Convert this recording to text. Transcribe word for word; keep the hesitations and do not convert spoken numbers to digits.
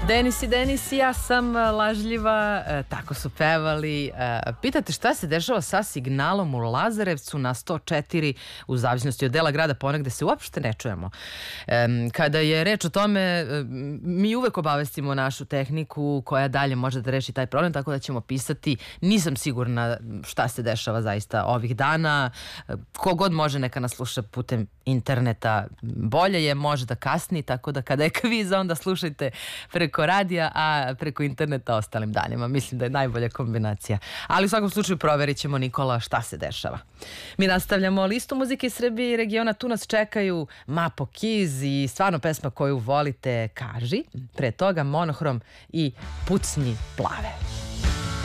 Denis i Denis, ja sam lažljiva, e, tako su pevali. E, pitate šta se dešava sa signalom u Lazarevcu na sto četiri, u zavisnosti od dela grada, ponegde se uopšte ne čujemo. E, kada je reč o tome, e, mi uvek obavestimo našu tehniku koja dalje može da reši taj problem, tako da ćemo pisati. Nisam sigurna šta se dešava zaista ovih dana. E, kogod može neka nas sluša putem interneta, bolje je, može da kasni, tako da kada je kviz onda slušajte preko radija, a preko interneta ostalim danima. Mislim da je najbolja kombinacija. Ali u svakom slučaju proverit ćemo, Nikola, šta se dešava. Mi nastavljamo listu muzike iz Srbije i regiona. Tu nas čekaju Mapo Kiz i stvarno pesma koju volite, Kaži. Pre toga Monohrom i Pucnji plave.